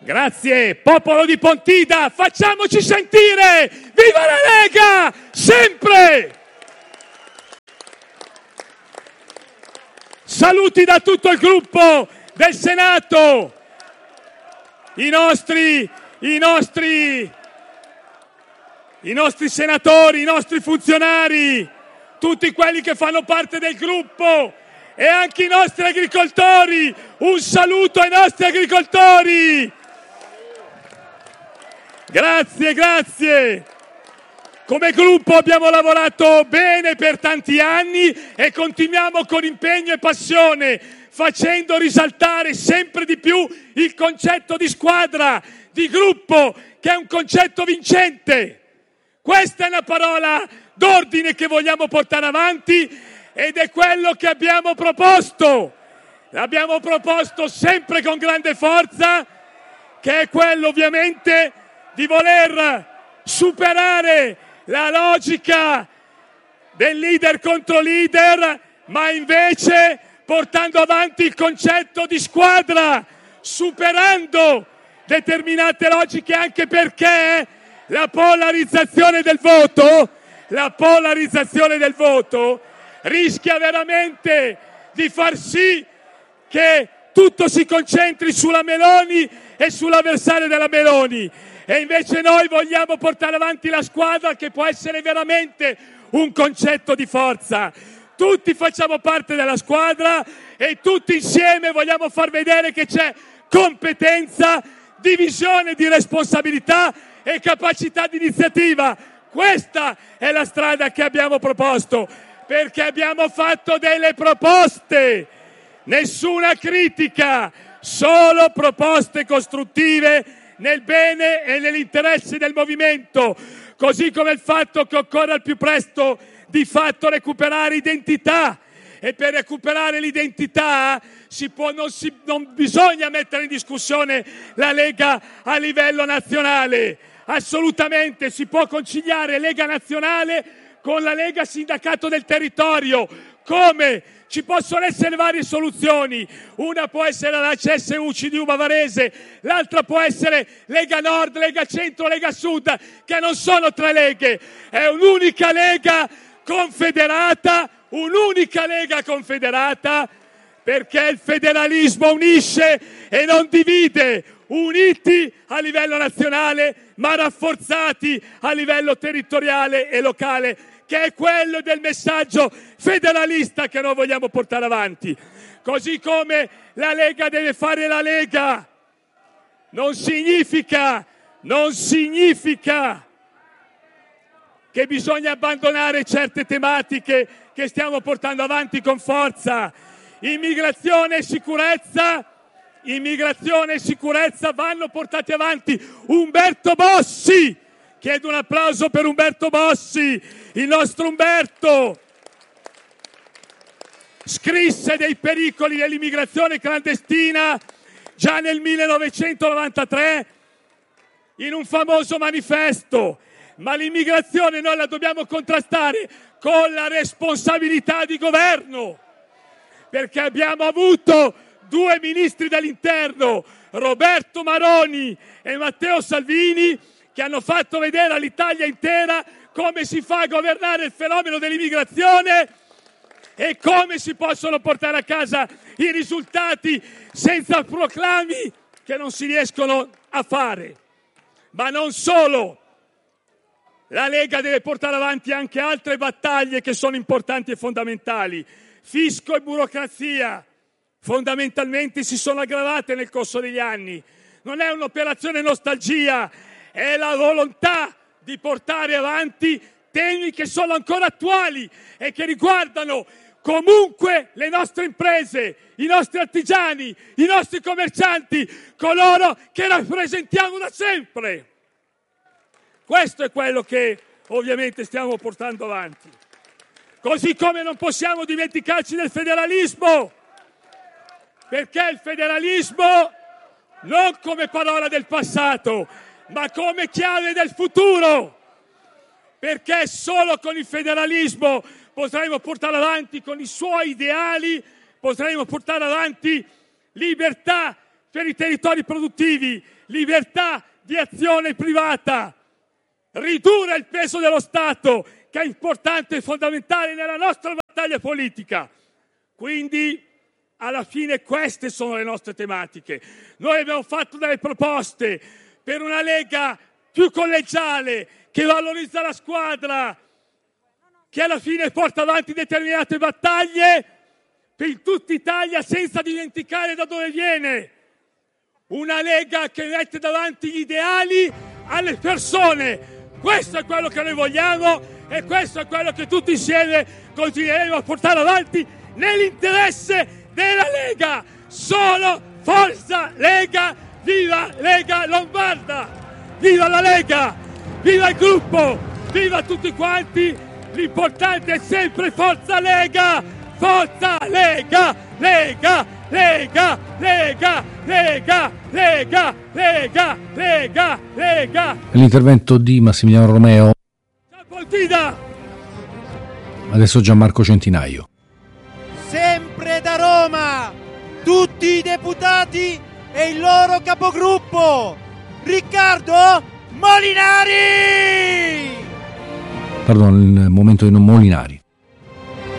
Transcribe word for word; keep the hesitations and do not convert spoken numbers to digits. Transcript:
Grazie, popolo di Pontida, facciamoci sentire! Viva la Lega! Sempre! Saluti da tutto il gruppo del Senato, i nostri, i nostri, i nostri senatori, i nostri funzionari, tutti quelli che fanno parte del gruppo e anche i nostri agricoltori. Un saluto ai nostri agricoltori! Grazie, grazie! Come gruppo abbiamo lavorato bene per tanti anni e continuiamo con impegno e passione, facendo risaltare sempre di più il concetto di squadra, di gruppo, che è un concetto vincente. Questa è una parola d'ordine che vogliamo portare avanti ed è quello che abbiamo proposto. L'abbiamo proposto sempre con grande forza, che è quello ovviamente di voler superare la logica del leader contro leader, ma invece portando avanti il concetto di squadra, superando determinate logiche, anche perché la polarizzazione del voto, la polarizzazione del voto rischia veramente di far sì che tutto si concentri sulla Meloni e sull'avversario della Meloni. E invece noi vogliamo portare avanti la squadra, che può essere veramente un concetto di forza. Tutti facciamo parte della squadra e tutti insieme vogliamo far vedere che c'è competenza, divisione di responsabilità e capacità di iniziativa. Questa è la strada che abbiamo proposto, perché abbiamo fatto delle proposte, nessuna critica, solo proposte costruttive nel bene e nell'interesse del movimento, così come il fatto che occorre al più presto di fatto recuperare identità, e per recuperare l'identità si può, non, si, non bisogna mettere in discussione la Lega a livello nazionale, assolutamente si può conciliare Lega nazionale con la Lega sindacato del territorio. Come? Ci possono essere varie soluzioni, una può essere la C S U C D U Bavarese, l'altra può essere Lega Nord, Lega Centro, Lega Sud, che non sono tre leghe, è un'unica Lega confederata, un'unica Lega confederata, perché il federalismo unisce e non divide, uniti a livello nazionale ma rafforzati a livello territoriale e locale, che è quello del messaggio federalista che noi vogliamo portare avanti. Così come la Lega deve fare la Lega, non significa, non significa che bisogna abbandonare certe tematiche che stiamo portando avanti con forza. Immigrazione e sicurezza, immigrazione e sicurezza vanno portati avanti. Umberto Bossi, chiedo un applauso per Umberto Bossi, il nostro Umberto, scrisse dei pericoli dell'immigrazione clandestina già nel millenovecentonovantatré in un famoso manifesto, ma l'immigrazione noi la dobbiamo contrastare con la responsabilità di governo, perché abbiamo avuto due ministri dell'interno, Roberto Maroni e Matteo Salvini, che hanno fatto vedere all'Italia intera come si fa a governare il fenomeno dell'immigrazione e come si possono portare a casa i risultati senza proclami che non si riescono a fare. Ma non solo, la Lega deve portare avanti anche altre battaglie che sono importanti e fondamentali. Fisco e burocrazia fondamentalmente si sono aggravate nel corso degli anni. Non è un'operazione nostalgia, è la volontà di portare avanti temi che sono ancora attuali e che riguardano comunque le nostre imprese, i nostri artigiani, i nostri commercianti, coloro che rappresentiamo da sempre. Questo è quello che ovviamente stiamo portando avanti. Così come non possiamo dimenticarci del federalismo, perché il federalismo non come parola del passato, ma come chiave del futuro, perché solo con il federalismo potremo portare avanti con i suoi ideali, potremo portare avanti libertà per i territori produttivi, libertà di azione privata, ridurre il peso dello Stato, che è importante e fondamentale nella nostra battaglia politica. Quindi, alla fine, queste sono le nostre tematiche. Noi abbiamo fatto delle proposte per una Lega più collegiale, che valorizza la squadra, che alla fine porta avanti determinate battaglie per tutta Italia senza dimenticare da dove viene. Una Lega che mette davanti gli ideali alle persone. Questo è quello che noi vogliamo e questo è quello che tutti insieme continueremo a portare avanti nell'interesse della Lega. Solo forza Lega, viva Lega Lombarda, viva la Lega, viva il gruppo, viva tutti quanti. L'importante è sempre forza Lega, forza Lega, Lega, Lega, Lega, Lega, Lega, Lega, Lega, Lega. L'intervento di Massimiliano Romeo. Adesso Gianmarco Centinaio. Sempre da Roma, tutti i deputati e il loro capogruppo, Riccardo Molinari! Pardon, il momento di Molinari.